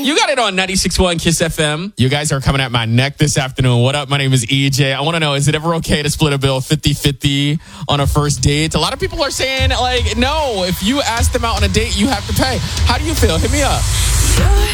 You got it on 96.1 Kiss FM. You guys are coming at my neck this afternoon. What up? My name is EJ. I want to know, is it ever okay to split a bill 50-50 on a first date? A lot of people are saying, like, no, if you ask them out on a date, you have to pay. How do you feel? Hit me up.